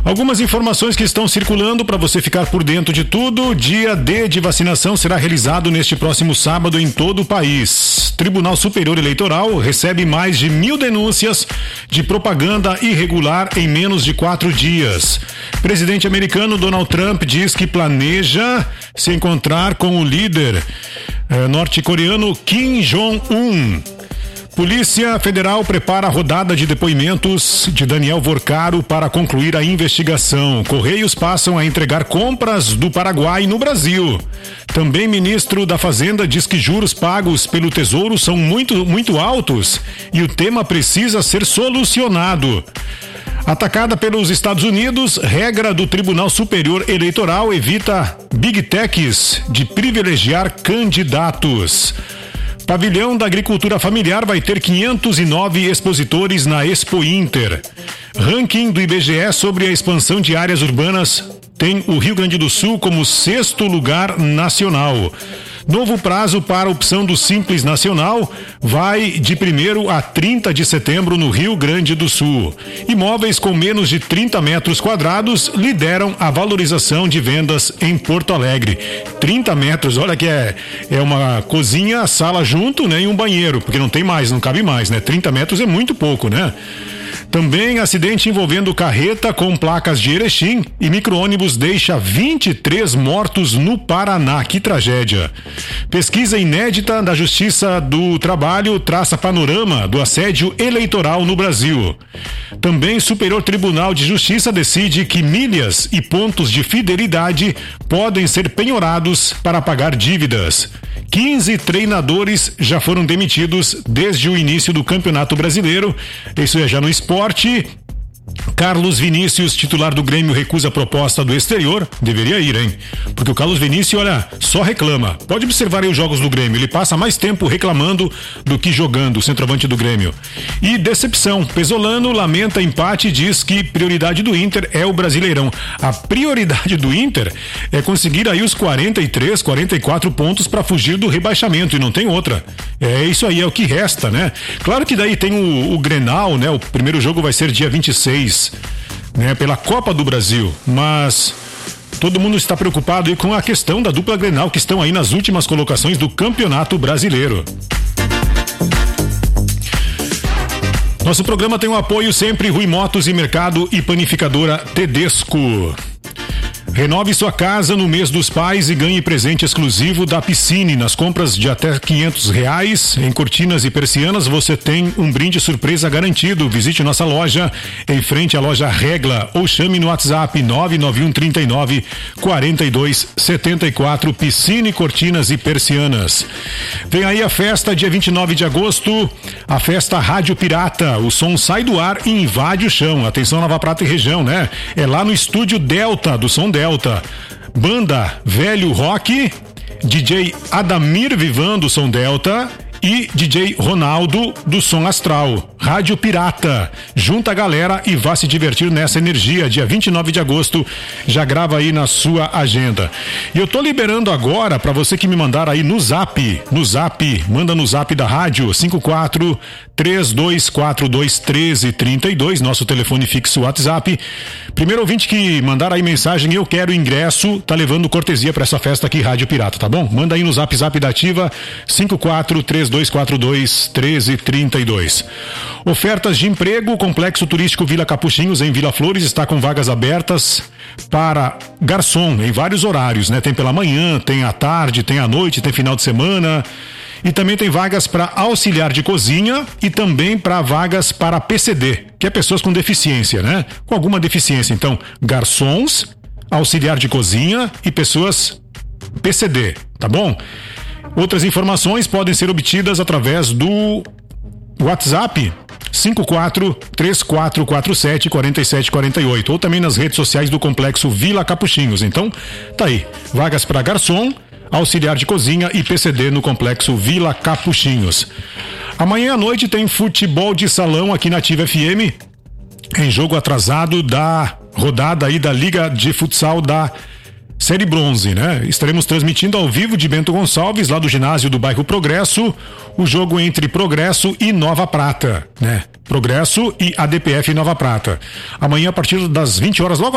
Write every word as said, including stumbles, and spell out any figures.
Algumas informações que estão circulando para você ficar por dentro de tudo. Dia D de vacinação será realizado neste próximo sábado em todo o país. Tribunal Superior Eleitoral recebe mais de mil denúncias de propaganda irregular em menos de quatro dias. Presidente americano Donald Trump diz que planeja se encontrar com o líder eh, norte-coreano Kim Jong-un. Polícia Federal prepara a rodada de depoimentos de Daniel Vorcaro para concluir a investigação. Correios passam a entregar compras do Paraguai no Brasil. Também ministro da Fazenda diz que juros pagos pelo Tesouro são muito, muito altos e o tema precisa ser solucionado. Atacada pelos Estados Unidos, regra do Tribunal Superior Eleitoral evita Big Techs de privilegiar candidatos. Pavilhão da Agricultura Familiar vai ter quinhentos e nove expositores na Expo Inter. Ranking do I B G E sobre a expansão de áreas urbanas tem o Rio Grande do Sul como sexto lugar nacional. Novo prazo para a opção do Simples Nacional vai de primeiro a trinta de setembro no Rio Grande do Sul. Imóveis com menos de trinta metros quadrados lideram a valorização de vendas em Porto Alegre. trinta metros, olha que é, é uma cozinha, sala junto, né, e um banheiro, porque não tem mais, não cabe mais, né? trinta metros é muito pouco, né? Também acidente envolvendo carreta com placas de Erechim e micro-ônibus deixa vinte e três mortos no Paraná. Que tragédia. Pesquisa inédita da Justiça do Trabalho traça panorama do assédio eleitoral no Brasil. Também Superior Tribunal de Justiça decide que milhas e pontos de fidelidade podem ser penhorados para pagar dívidas. quinze treinadores já foram demitidos desde o início do Campeonato Brasileiro. Isso é já no esporte. Carlos Vinícius, titular do Grêmio, recusa a proposta do exterior. Deveria ir, hein? Porque o Carlos Vinícius, olha, só reclama. Pode observar aí os jogos do Grêmio. Ele passa mais tempo reclamando do que jogando, o centroavante do Grêmio. E decepção. Pesolano lamenta empate e diz que prioridade do Inter é o Brasileirão. A prioridade do Inter é conseguir aí os quarenta e três, quarenta e quatro pontos para fugir do rebaixamento e não tem outra. É isso aí, é o que resta, né? Claro que daí tem o, o Grenal, né? O primeiro jogo vai ser dia vinte e seis, né? Pela Copa do Brasil, mas todo mundo está preocupado aí com a questão da dupla Grenal, que estão aí nas últimas colocações do Campeonato Brasileiro. Nosso programa tem um apoio sempre Rui Motos e Mercado e Panificadora Tedesco. Renove sua casa no mês dos pais e ganhe presente exclusivo da Piscine. Nas compras de até quinhentos reais em cortinas e persianas, você tem um brinde surpresa garantido. Visite nossa loja em frente à loja Regla ou chame no WhatsApp nove nove um trinta e nove, quarenta e dois setenta e quatro. Piscine, cortinas e persianas. Vem aí a festa dia vinte e nove de agosto, a festa Rádio Pirata. O som sai do ar e invade o chão. Atenção, Nova Prata e região, né? É lá no estúdio Delta, do Som Delta. Banda Velho Rock, D J Adamir Vivan do Som Delta e D J Ronaldo do Som Astral. Rádio Pirata. Junta a galera e vá se divertir nessa energia. Dia vinte e nove de agosto, já grava aí na sua agenda. E eu tô liberando agora para você que me mandar aí no Zap, no Zap, manda no Zap da rádio cinco quatro três dois quatro dois um três três dois, nosso telefone fixo WhatsApp. Primeiro ouvinte que mandar aí mensagem, eu quero ingresso, tá levando cortesia para essa festa aqui, Rádio Pirata, tá bom? Manda aí no Zap Zap da Ativa cinco quatro três dois quatro dois um três três dois. Ofertas de emprego, Complexo Turístico Vila Capuchinhos em Vila Flores está com vagas abertas para garçom em vários horários, né? Tem pela manhã, tem à tarde, tem à noite, tem final de semana. E também tem vagas para auxiliar de cozinha e também para vagas para P C D, que é pessoas com deficiência, né? Com alguma deficiência. Então, garçons, auxiliar de cozinha e pessoas P C D, tá bom? Outras informações podem ser obtidas através do WhatsApp cinco quatro três quatro quatro sete quatro sete quatro oito ou também nas redes sociais do Complexo Vila Capuchinhos. Então, tá aí, vagas para garçom, auxiliar de cozinha e P C D no Complexo Vila Capuchinhos. Amanhã à noite tem futebol de salão aqui na Ativa F M, em jogo atrasado da rodada aí da Liga de Futsal da Série Bronze, né? Estaremos transmitindo ao vivo de Bento Gonçalves, lá do ginásio do bairro Progresso, o jogo entre Progresso e Nova Prata, né? Progresso e A D P F Nova Prata. Amanhã, a partir das vinte horas, logo